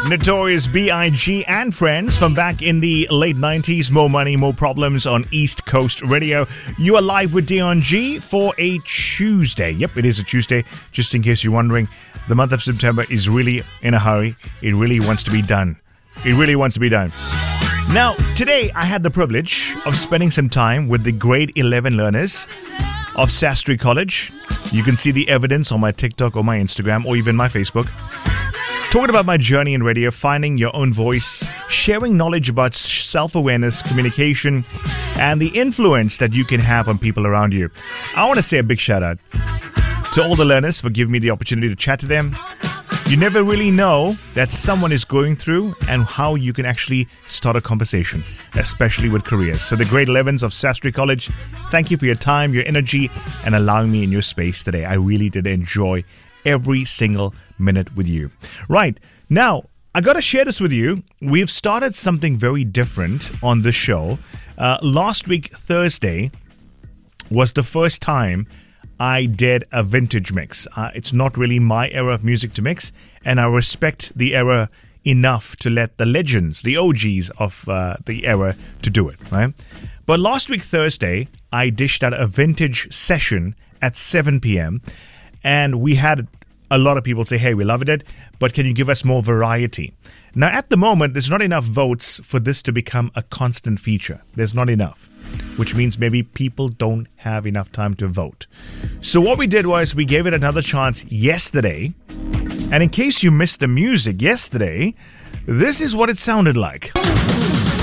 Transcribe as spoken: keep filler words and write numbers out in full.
Notorious B I G and friends from back in the late nineties. More money, more problems on East Coast Radio. You are live with Dion G for a Tuesday. Yep, it is a Tuesday. Just in case you're wondering, the month of September is really in a hurry. It really wants to be done. It really wants to be done. Now, today I had the privilege of spending some time with the grade eleven learners of Sastry College. You can see the evidence on my TikTok or my Instagram or even my Facebook. Talking about my journey in radio, finding your own voice, sharing knowledge about self-awareness, communication, and the influence that you can have on people around you. I want to say a big shout out to all the learners for giving me the opportunity to chat to them. You never really know that someone is going through and how you can actually start a conversation, especially with careers. So the grade elevens of Sastry College, thank you for your time, your energy, and allowing me in your space today. I really did enjoy every single minute with you. Right, now, I got to share this with you. We've started something very different on the show. Uh, last week, Thursday, was the first time I did a vintage mix. Uh, it's not really my era of music to mix, and I respect the era enough to let the legends, the O Gs of uh, the era, to do it, right? But last week, Thursday, I dished out a vintage session at seven p.m., and we had a lot of people say, hey, we loved it, but can you give us more variety? Now, at the moment, there's not enough votes for this to become a constant feature. There's not enough, which means maybe people don't have enough time to vote. So what we did was we gave it another chance yesterday. And in case you missed the music yesterday, this is what it sounded like.